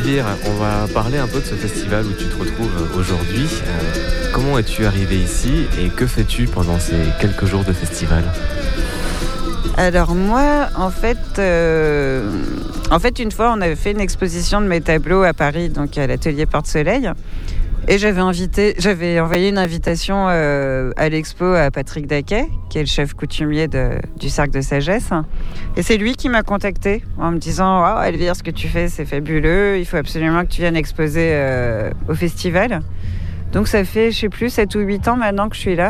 Elvire, on va parler un peu de ce festival où tu te retrouves aujourd'hui. Comment es-tu arrivée ici et que fais-tu pendant ces quelques jours de festival ? Alors moi, en fait, une fois, on avait fait une exposition de mes tableaux à Paris, donc à l'atelier Porte-Soleil. Et j'avais envoyé une invitation à l'expo à Patrick Daquet, qui est le chef coutumier du Cercle de Sagesse. Et c'est lui qui m'a contacté en me disant « Oh Elvire, ce que tu fais, c'est fabuleux, il faut absolument que tu viennes exposer au festival. » Donc ça fait, 7 ou 8 ans maintenant que je suis là.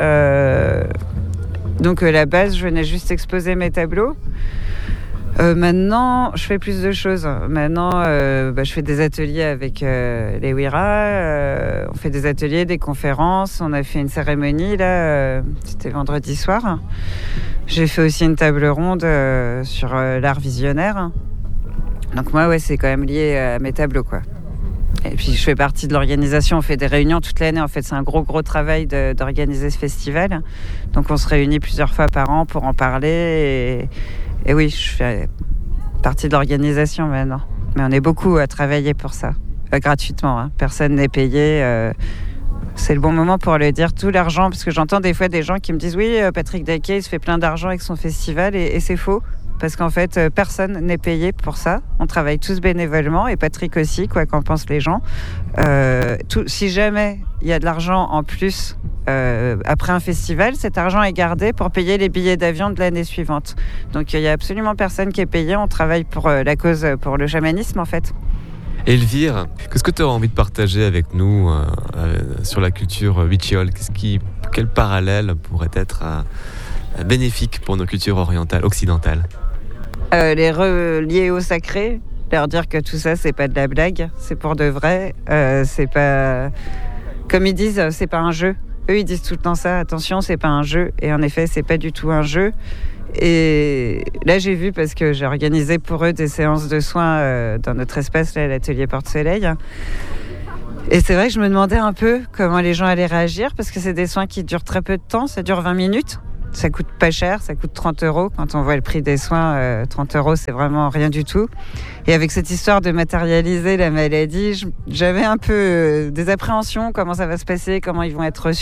Donc à la base, je venais juste exposer mes tableaux. Maintenant, je fais plus de choses. Maintenant, je fais des ateliers avec les Wira. On fait des ateliers, des conférences. On a fait une cérémonie, là. C'était vendredi soir. J'ai fait aussi une table ronde sur l'art visionnaire. Donc moi, c'est quand même lié à mes tableaux, quoi. Et puis, je fais partie de l'organisation. On fait des réunions toute l'année. En fait, c'est un gros travail d'organiser ce festival. Donc, on se réunit plusieurs fois par an pour en parler. Et oui, je fais partie de l'organisation maintenant. Mais on est beaucoup à travailler pour ça, gratuitement. Hein. Personne n'est payé. C'est le bon moment pour le dire. Tout l'argent, parce que j'entends des fois des gens qui me disent « Oui, Patrick Daquet, il se fait plein d'argent avec son festival. » Et c'est faux. Parce qu'en fait, personne n'est payé pour ça. On travaille tous bénévolement. Et Patrick aussi, quoi qu'en pensent les gens. Si jamais il y a de l'argent en plus après un festival, cet argent est gardé pour payer les billets d'avion de l'année suivante. Donc il n'y a absolument personne qui est payé. On travaille pour la cause, pour le chamanisme en fait. Elvire, qu'est-ce que tu auras envie de partager avec nous sur la culture Huichol ? Quel parallèle pourrait être bénéfique pour nos cultures orientales, occidentales ? Les relier au sacré, leur dire que tout ça, c'est pas de la blague, c'est pour de vrai. C'est pas... Comme ils disent, c'est pas un jeu. Eux, ils disent tout le temps ça, attention, c'est pas un jeu. Et en effet, c'est pas du tout un jeu. Et là, j'ai vu, parce que j'ai organisé pour eux des séances de soins dans notre espace, là, à l'atelier Porte-Soleil. Et c'est vrai que je me demandais un peu comment les gens allaient réagir, parce que c'est des soins qui durent très peu de temps, ça dure 20 minutes. Ça coûte pas cher, ça coûte 30 €. Quand on voit le prix des soins, 30 €, c'est vraiment rien du tout. Et avec cette histoire de matérialiser la maladie, j'avais un peu des appréhensions, comment ça va se passer, comment ils vont être reçus.